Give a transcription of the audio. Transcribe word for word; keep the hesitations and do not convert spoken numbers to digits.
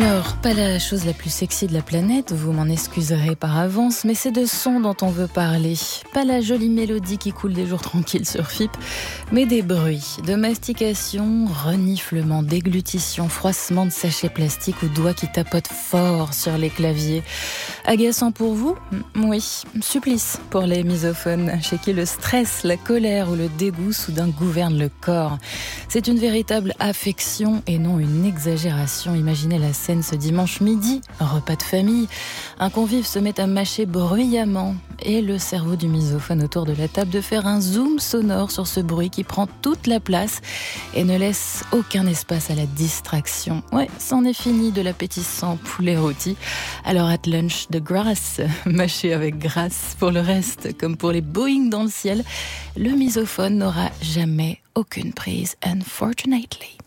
Alors, pas la chose la plus sexy de la planète, vous m'en excuserez par avance, mais c'est de son dont on veut parler. Pas la jolie mélodie qui coule des jours tranquilles sur F I P, mais des bruits de mastication, reniflement, déglutition, froissement de sachets plastiques ou doigts qui tapotent fort sur les claviers. Agaçant pour vous ? Oui. Supplice pour les misophones, chez qui le stress, la colère ou le dégoût soudain gouvernent le corps. C'est une véritable affection et non une exagération. Imaginez la scène ce dimanche midi, un repas de famille. Un convive se met à mâcher bruyamment et le cerveau du misophone autour de la table de faire un zoom sonore sur ce bruit qui prend toute la place et ne laisse aucun espace à la distraction. Ouais, c'en est fini de l'appétissant poulet rôti. Alors at lunch, de grâce, mâché avec grâce. Pour le reste, comme pour les Boeing dans le ciel, le misophone n'aura jamais aucune prise, unfortunately.